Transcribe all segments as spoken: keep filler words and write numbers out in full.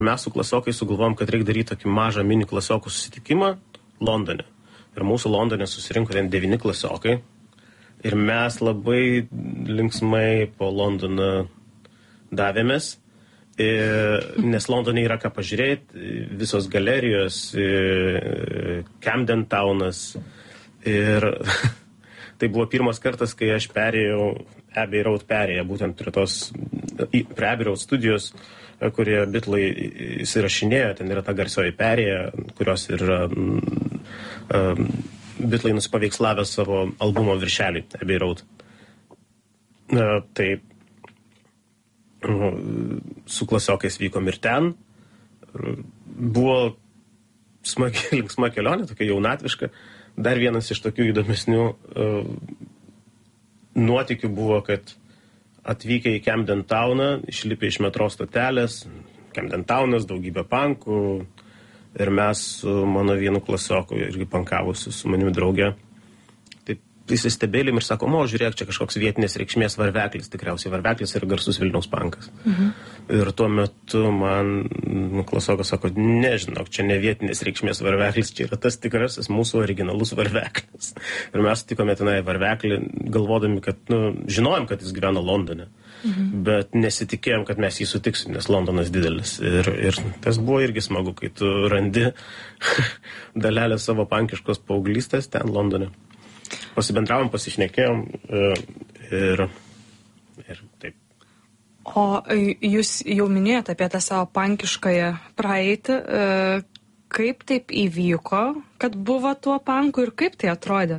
Mes su klasiokai sugalvojom, kad reikia daryti tokį mažą mini klasiokų susitikimą Londone. Ir mūsų Londone susirinko ten devyni klasiokai. Ir mes labai linksmai po Londoną davėmės. Ir, nes Londone yra ką pažiūrėti, visos galerijos, Camden Townas. Ir tai buvo pirmas kartas, kai aš perėjau Abbey Road perėję, būtent prie tos, prie Abbey Road studijos, kurie Beatlai įsirašinėjo, ten yra ta garsioji perėja, kurios yra um, Beatlai nusipaveikslavę savo albumo viršelį Abbey Road. Uh, tai uh, su klasiokais vykom ir ten. Buvo smagi, linksma kelionė, tokia jaunatviška. Dar vienas iš tokių įdomesnių uh, nuotykių buvo, kad atvykę į Camden Towną, išlipę iš metro stotelės, Camden Townas, daugybė pankų, ir mes su mano vienu klasioku, irgi pankavusi su manimi draugė, taip įsistebėlim ir sakom, o žiūrėk, čia kažkoks vietinės reikšmės varveklis, tikriausiai varveklis yra garsus Vilniaus pankas. Mhm. Ir tuo metu man klasiokas sako, nežinok, čia ne vietinės reikšmės varveklis, čia yra tas tikrasis mūsų originalus varveklis. Ir mes sutikome tenai varveklį, galvodami, kad, nu, žinojom, kad jis gyvena Londone, mhm. bet nesitikėjom, kad mes jį sutiksim, nes Londonas didelis. Ir, ir tas buvo irgi smagu, kai tu randi dalelę savo pankiškos paauglystės ten Londone. Pasibendravom, pasišnekėjom ir, ir taip. O jūs jau minėjote apie tą savo pankiškąją praeitį. Kaip taip įvyko, kad buvo tuo panku ir kaip tai atrodė?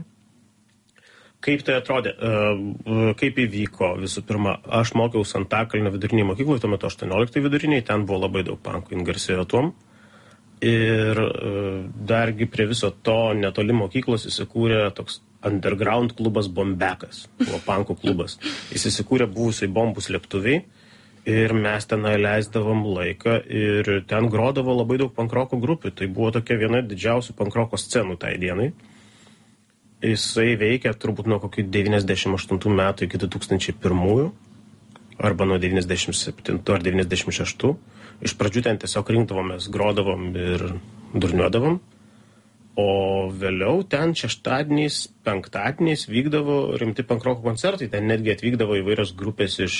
Kaip tai atrodė? Kaip įvyko? Visų pirma, aš mokiausi Antakalnio vidurinėje mokykloje, tuo metu aštuonioliktoje viduriniai, ten buvo labai daug pankų, jin garsėjo tuom. Ir dargi prie viso to netoli mokyklos įsikūrė toks underground klubas Bombekas, buvo pankų klubas. Jis įsikūrė buvusiai bombų slėptuviai ir mes ten leisdavom laiką ir ten grodavo labai daug pankroko grupių. Tai buvo tokia viena didžiausių pankroko scenų tai dienai. Jisai veikia turbūt nuo kokių devyniasdešimt aštuntų metų iki du tūkstančiai pirmųjų arba nuo devyniasdešimt septintų ar devyniasdešimt šeštų. Iš pradžių ten tiesiog rinkdavomės, grodavom ir durniuodavom. O vėliau ten šeštadieniais, penktadieniais vykdavo rimti pankroko koncertai. Ten netgi atvykdavo įvairios grupės iš,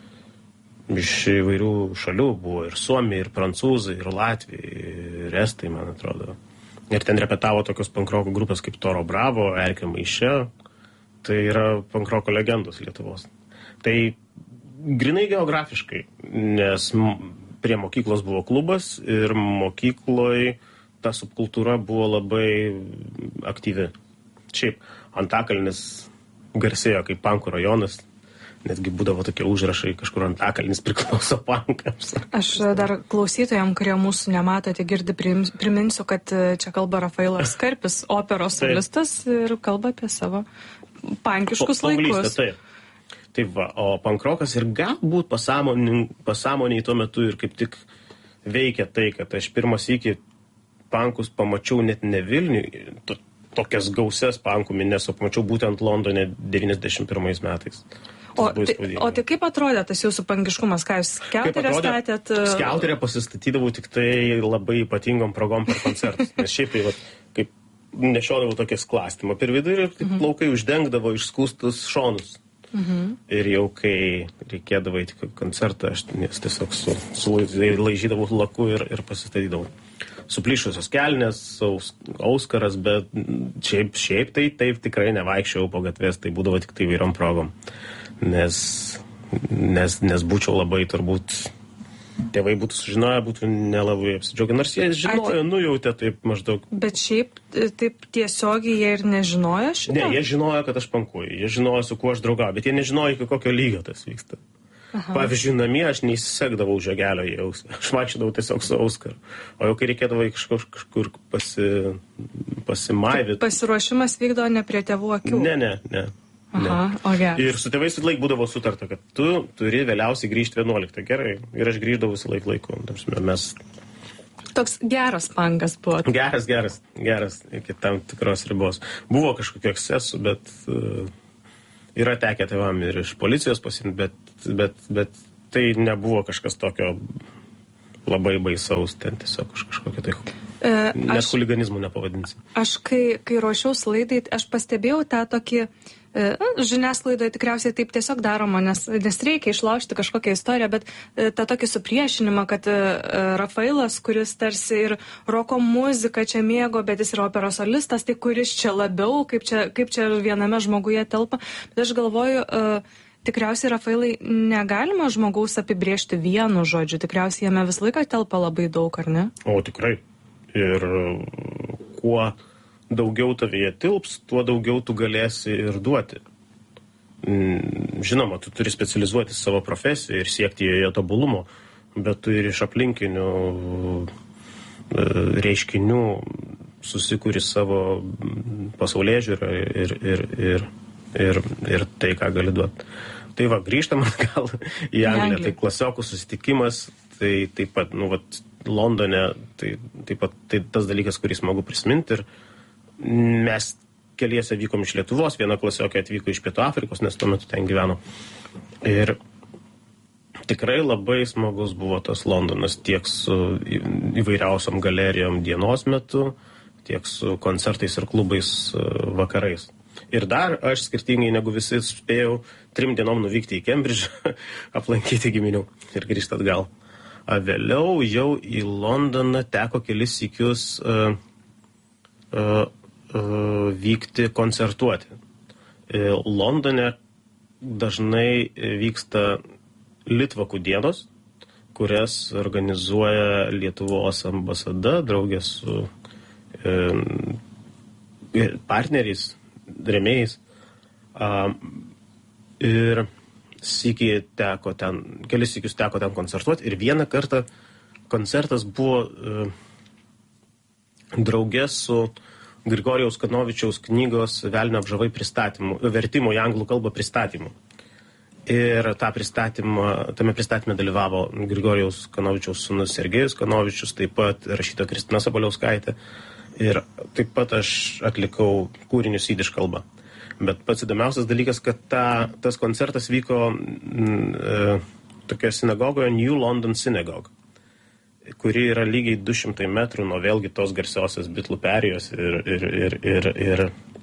iš įvairių šalių. Buvo ir Suomiai, ir prancūzai, ir Latvijai, ir Estai, man atrodo. Ir ten repetavo tokios pankroko grupės kaip Toro Bravo, Erkė Maišė. Tai yra pankroko legendos Lietuvos. Tai grinai geografiškai, nes prie mokyklos buvo klubas ir mokykloj ta subkultūra buvo labai aktyvi. Šiaip Antakalnis garsėjo kaip pankų rajonas, netgi būdavo tokie užrašai, kažkur Antakalnis priklauso pankams. Aš dar klausytojams, kurie mūsų nematote, girdi, priminsiu, kad čia kalba Rafailas Karpis, operos solistas, ir kalba apie savo pankiškus pa, laikus. Taip. Taip va, o pankrokas ir galbūt pasąmoniai tuo metu ir kaip tik veikia tai, kad aš pirmas iki pankus pamačiau net ne Vilniui, to, tokias gausias pankų minės, o pamačiau būtent Londone devyniasdešimt pirmais metais. O tai, o tai kaip atrodė tas jūsų pankiškumas? Ką jūs skiauterę statėt? Skiauterę pasistatydavau tik tai labai ypatingom progom per koncertus. Nes šiaip tai, va, kaip nešiodavau tokią sklastymą per vidurį ir taip mhm. plaukai uždengdavo išskustus šonus. Mhm. Ir jau kai reikėdavo į koncertą, aš tiesiog su, su laižydavau laku ir, ir pasistatydavau. Suplyšusios kelnės, aus, auskaras, bet šiaip, šiaip tai taip tikrai nevaikščiau po gatvės, tai būdavo tik tai vyram progom. Nes, nes, nes būčiau labai turbūt, tėvai būtų sužinoję, būtų nelabai apsidžiaugę, nors jie žinojo, nujautė taip maždaug. Bet šiaip taip tiesiogiai jie ir nežinojo šitą? Ne, jie žinojo, kad aš pankuoju, jie žinojo, su kuo aš draugauju, bet jie nežinojo, iki kokio lygio tas vyksta. Aha. Pavyzdžiui, namie aš neįsisekdavau žegelio į ausį, aš vaikščiodavau tiesiog su auskaru. O jau kai reikėdavo kažkur, kažkur pasi, pasimaivyti. Pasiruošimas vykdo ne prie tėvų akių? Ne, ne, ne. Aha, o geras. Ir su tėvais laik būdavo sutarta, kad tu turi vėliausiai grįžti vienuoliktą. Gerai. Ir aš grįždavau visą laik laiku. Mes... Toks geras pankas buvo. Geras, geras, geras, iki tam tikros ribos. Buvo kažkokių ekscesų, bet uh, yra tekę tėvam ir iš policijos pasimti, bet, bet, bet tai nebuvo kažkas tokio labai baisaus, ten tiesiog kažkokio tai... E, Net aš, huliganizmų nepavadinsi. Aš, kai, kai ruošiaus laidai, aš pastebėjau tą tokį, e, žiniasklaidoje tikriausiai taip tiesiog daroma, nes, nes reikia išlaužti kažkokią istoriją, bet e, tą tokį supriešinimą, kad e, Rafailas, kuris tarsi ir roko muziką čia mėgo, bet jis yra operos solistas, tai kuris čia labiau, kaip čia, kaip čia viename žmoguje telpa. Bet aš galvoju, e, tikriausiai, Rafailai, negalima žmogaus apibrėžti vienu žodžiu, tikriausiai jame visą laiką telpa labai daug, ar ne? O tikrai. Ir kuo daugiau tavyje tilps, tuo daugiau tu galėsi ir duoti. Žinoma, tu turi specializuoti savo profesiją ir siekti joje tobulumo, bet tu ir iš aplinkinių reiškinių susikuri savo pasaulėžiūrą ir, ir, ir, ir, ir tai, ką gali duoti. Tai va, grįžtam atgal į Angliją, tai klasiokų susitikimas, tai taip pat, nu, vat, Londone, tai taip pat tai tas dalykas, kurį smagu prisiminti. Ir mes keliese vykom iš Lietuvos, viena klasiokė atvyko iš Pietų Afrikos, nes tuo metu ten gyveno. Ir tikrai labai smagus buvo tas Londonas tiek su įvairiausiom galerijom dienos metu, tiek su koncertais ir klubais vakarais. Ir dar aš skirtingai negu visi spėjau trim dienom nuvykti į Kembridžą, aplankyti giminių ir grįžti atgal. A vėliau jau į Londoną teko kelis sykius uh, uh, uh, vykti koncertuoti. Uh, Londone dažnai vyksta litvakų dienos, kurias organizuoja Lietuvos ambasada, draugė su uh, partneriais, rėmėjais. Uh, ir Sykį teko ten, kelis sykius teko ten koncertuoti ir vieną kartą koncertas buvo e, drauge su Grigorijaus Kanovičiaus knygos Velnio apžavai pristatymu, vertimo į anglų kalbą pristatymu. Ir tą pristatymą, tame pristatyme dalyvavo Grigorijaus Kanovičiaus sūnus Sergejus Kanovičius, taip pat rašytoja Kristina Sabaliauskaitė. Ir taip pat aš atlikau kūrinius jidiš kalba. Bet pats įdomiausias dalykas, kad ta, tas koncertas vyko m, e, tokioje sinagogoje New London Synagogue, kuri yra lygiai du šimtai metrų nuo vėlgi tos garsiosios Bitlų perijos ir, ir, ir, ir, ir,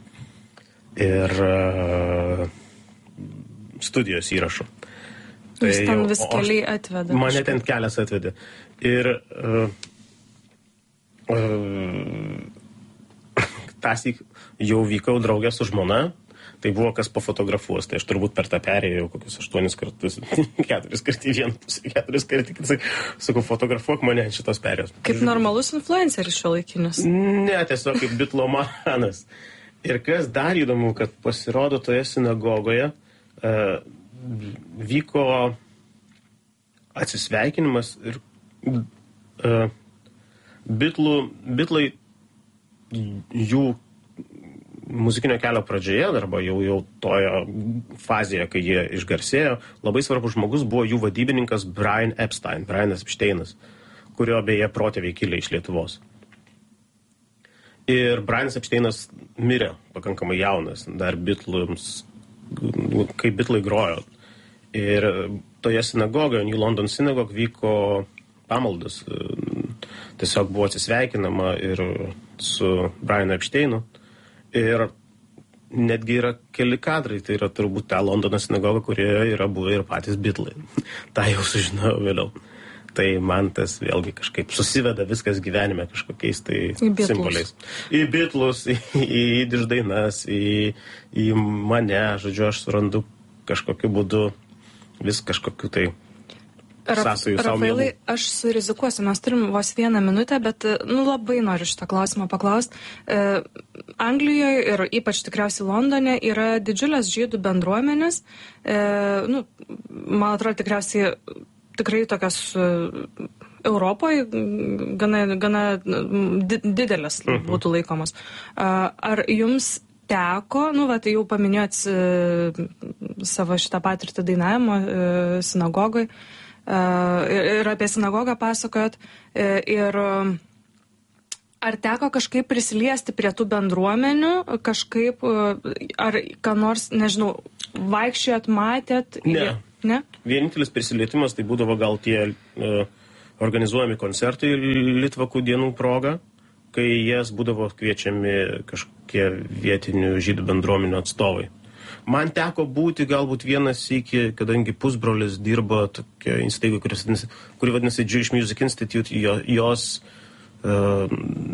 ir uh, studijos įrašų. Jūs tai ten vis keliai atveda. Mane ten kelias atvedė. Ir uh, uh, tąsyk jau vykau draugę su žmona. Tai buvo kas pafotografuos, tai aš turbūt per tą perėjau kokius aštuonis kartus, keturis kartus į vieną pusę, keturis kartus, sakau, fotografuok mane ant šitos perėjos. Kaip normalus influenceris šiuolaikinis? Ne, tiesiog kaip bitlomanas. Ir kas dar įdomu, kad pasirodo toje sinagogoje uh, vyko atsisveikinimas ir uh, bitlų, bitlai jų muzikinio kelio pradžioje, arba jau, jau toje fazėje, kai jie išgarsėjo, labai svarbus žmogus buvo jų vadybininkas Brian Epstein, Brianas Epsteinas, kurio beje protėviai kilę iš Lietuvos. Ir Brianas Epsteinas mirė pakankamai jaunas, dar Bitlams, kai Bitlai grojo. Ir toje sinagogoje, New London Synagogue, vyko pamaldas. Tiesiog buvo atsisveikinama ir su Brianu Epsteinu. Ir netgi yra keli kadrai, tai yra turbūt ta Londono sinagoga, kurioje yra buvę ir patys Bitlai. Ta jau sužinojau vėliau. Tai man tas vėlgi kažkaip susiveda viskas gyvenime kažkokiais tai simboliais. Į Bitlus, į, į jidiš dainas, į, į mane, žodžiu, aš surandu kažkokiu būdu vis kažkokiu tai sąsajų savo mielų. Rafailai, aš surizikuosiu, mes turim vos vieną minutę, bet nu, labai noriu šitą klausimą paklausti. E, Anglijoje ir ypač tikriausiai Londone yra didžiulės žydų bendruomenės. E, nu, man atrodo, tikriausiai tikrai tokios Europoje gana, gana didelės būtų laikomos. Ar jums teko, nu, va, tai jau paminėjot savo šitą patirtį dainavimo sinagogoj, ir apie sinagogą pasakojot, ir ar teko kažkaip prisiliesti prie tų bendruomenių, kažkaip, ar ką nors, nežinau, vaikščiojot, matėt? Ne. Ne? Vienintelis prisilietimas tai būdavo gal tie uh, organizuojami koncertai Litvakų dienų proga, kai jas būdavo kviečiami kažkokie vietinių žydų bendruomenių atstovai. Man teko būti galbūt vienas iki, kadangi pusbrolis dirbo tokia įstaiga, kuri vadinasi Jewish Music Institute, jos, uh,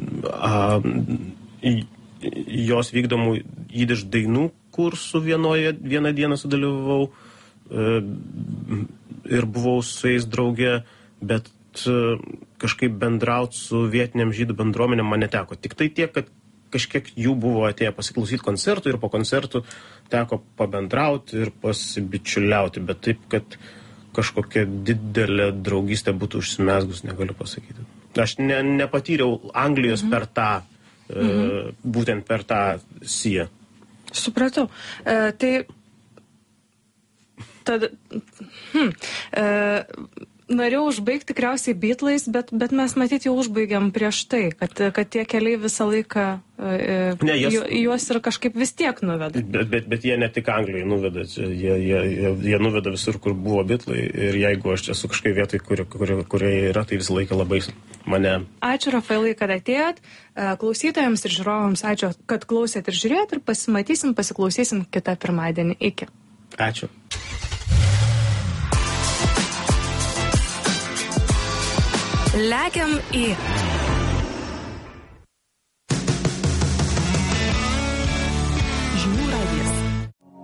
uh, jos vykdomų jidiš dainų kursų vienoje, vieną dieną sudalyvavau uh, ir buvau su jais drauge, bet uh, kažkaip bendrauti su vietiniam žydų bendruomenėm man neteko. Tik tai tiek, kad kažkiek jų buvo atėję pasiklausyti koncertų ir po koncertų teko pabendrauti ir pasibičiuliauti, bet taip, kad kažkokia didelė draugystė būtų užsimesgus, negaliu pasakyti. Aš ne, nepatyriau Anglijos mhm. per tą, mhm. e, būtent per tą siją. Supratau. E, tai tad, hm, e, norėjau užbaigti tikriausiai Beatlais, bet, bet mes matyt jau užbaigiam prieš tai, kad, kad tie keliai visą laiką e, ne, jas, ju, juos ir kažkaip vis tiek nuveda. Bet, bet, bet jie ne tik Anglijai nuveda, jie, jie, jie, jie nuveda visur, kur buvo Beatlai ir jeigu aš esu kažkai vietoj, kur, kur, kurioje yra, tai visą laiką labai mane... Ačiū, Rafaelai, kad atėjot. Klausytojams ir žiūrovams ačiū, kad klausėt ir žiūrėjot ir pasimatysim, pasiklausysim kitą pirmadienį. Iki. Ačiū. Lekiam į